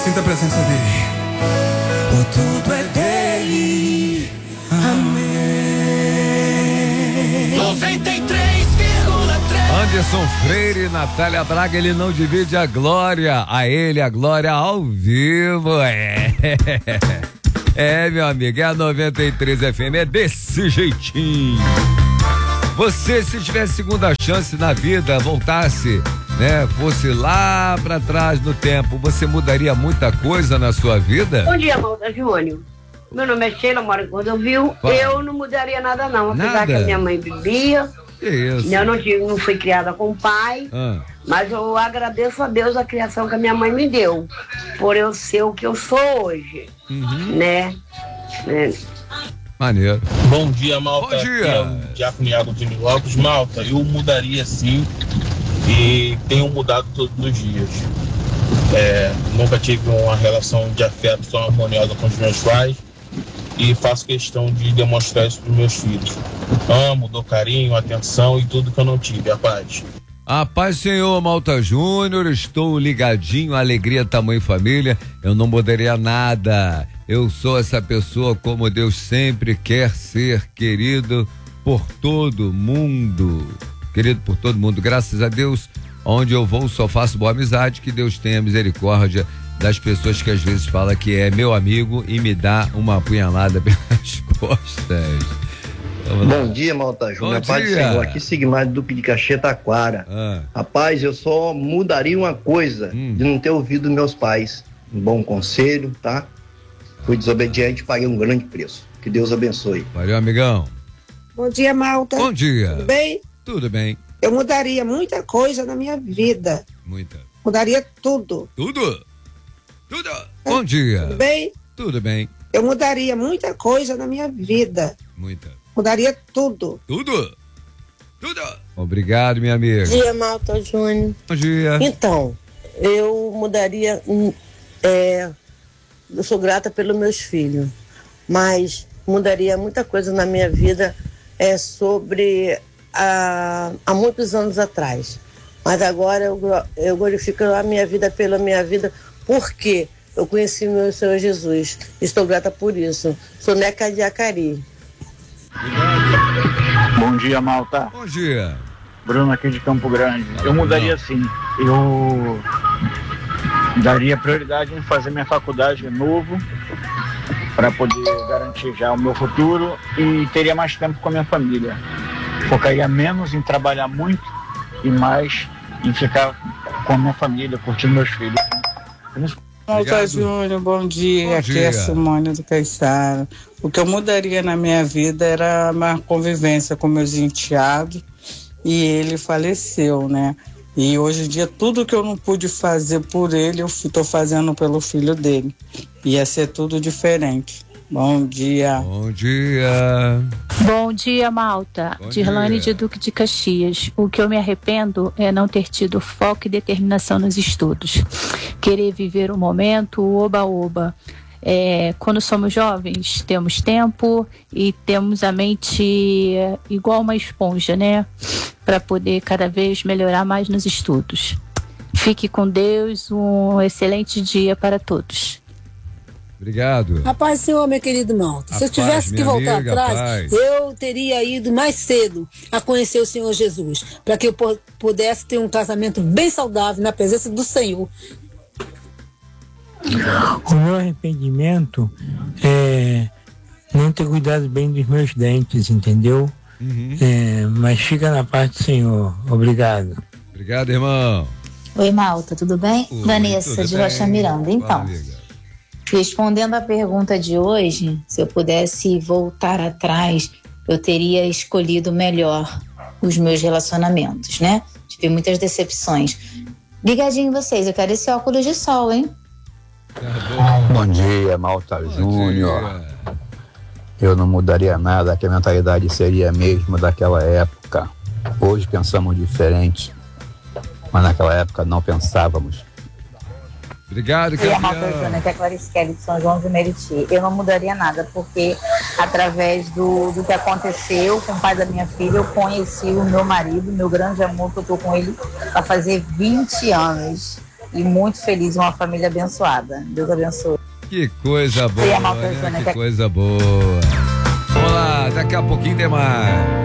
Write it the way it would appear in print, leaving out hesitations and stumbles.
Sinta a presença dele. O tudo é dele. Amém. 93,3. Anderson Freire e Natália Braga, ele não divide a glória. A ele a glória ao vivo. Meu amigo, é a 93 FM, é desse jeitinho. Você, se tivesse segunda chance na vida, voltasse, né, fosse lá pra trás no tempo, você mudaria muita coisa na sua vida? Bom dia, Malta Júnior. Meu nome é Sheila, moro em Cordovil. Eu não mudaria nada não, apesar que a minha mãe bebia. Que isso? Eu não fui criada com pai, mas eu agradeço a Deus a criação que a minha mãe me deu, por eu ser o que eu sou hoje, né? Maneiro. Bom dia, Malta. Bom dia. Diácono Iago de Nilópolis. Malta, eu mudaria sim e tenho mudado todos os dias. Nunca tive uma relação de afeto tão harmoniosa com os meus pais e faço questão de demonstrar isso para os meus filhos. Amo, dou carinho, atenção e tudo que eu não tive. A paz. A paz, Senhor. Malta Júnior, estou ligadinho, alegria, tamanho família, eu não mudaria nada. Eu sou essa pessoa como Deus sempre quer ser, querido por todo mundo. Querido por todo mundo, graças a Deus, onde eu vou só faço boa amizade, que Deus tenha misericórdia das pessoas que às vezes fala que é meu amigo e me dá uma apunhalada pelas costas. Bom dia, Malta Júnior. Paz do Senhor. Aqui Sigmar Duque de Caxias, Taquara. Rapaz, eu só mudaria uma coisa, de não ter ouvido meus pais. Um bom conselho, tá? Fui desobediente e paguei um grande preço. Que Deus abençoe. Valeu, amigão. Bom dia, Malta. Bom dia. Tudo bem? Tudo bem. Eu mudaria muita coisa na minha vida. Muita. Mudaria tudo. Tudo? Tudo. Bom dia. Tudo bem? Tudo bem. Eu mudaria muita coisa na minha vida. Muita. Mudaria tudo. Tudo? Tudo. Obrigado, minha amiga. Bom dia, Malta Júnior. Bom dia. Então, eu mudaria... eu sou grata pelos meus filhos, mas mudaria muita coisa na minha vida sobre há muitos anos atrás. Mas agora eu glorifico a minha vida pela minha vida, porque eu conheci meu Senhor Jesus. Estou grata por isso. Sou Neca de Acari. Bom dia, Malta. Bom dia. Bruno aqui de Campo Grande. Eu mudaria sim. Eu daria prioridade em fazer minha faculdade de novo para poder garantir já o meu futuro e teria mais tempo com a minha família. Focaria menos em trabalhar muito e mais em ficar com a minha família, curtindo meus filhos. Malta Júnior, bom dia. Aqui é a Simone do Caiçara. O que eu mudaria na minha vida era a convivência com meus enteados, e ele faleceu, né? E hoje em dia tudo que eu não pude fazer por ele, eu estou fazendo pelo filho dele. Ia ser tudo diferente. Bom dia. Bom dia. Bom dia, Malta. Dirlane de Duque de Caxias. O que eu me arrependo é não ter tido foco e determinação nos estudos. Querer viver o momento, oba-oba. Quando somos jovens, temos tempo e temos a mente igual uma esponja, né? Para poder cada vez melhorar mais nos estudos. Fique com Deus, um excelente dia para todos. Obrigado. Rapaz, Senhor, meu querido Malta, se eu tivesse que voltar atrás, eu teria ido mais cedo a conhecer o Senhor Jesus, para que eu pudesse ter um casamento bem saudável na presença do Senhor. O meu arrependimento é não ter cuidado bem dos meus dentes, entendeu? Mas fica na paz do Senhor. Obrigado. Obrigado, irmão. Oi, Malta, tudo bem? Oi, Vanessa, de Rocha Miranda. Então, respondendo à pergunta de hoje, se eu pudesse voltar atrás, eu teria escolhido melhor os meus relacionamentos, né? Tive muitas decepções. Ligadinho em vocês, eu quero esse óculos de sol, hein? Bom dia, Malta Júnior. Eu não mudaria nada, que a mentalidade seria a mesma daquela época. Hoje pensamos diferente, mas naquela época não pensávamos. Obrigado, E a Malta Júnior, que é Clarice Kelly de São João de Meriti. Eu não mudaria nada, porque através do que aconteceu com o pai da minha filha, eu conheci o meu marido, meu grande amor, que eu tô com ele para fazer 20 anos. e muito feliz, uma família abençoada. Deus abençoe. Que coisa boa, né? Que coisa boa. Vamos lá, daqui a pouquinho tem mais.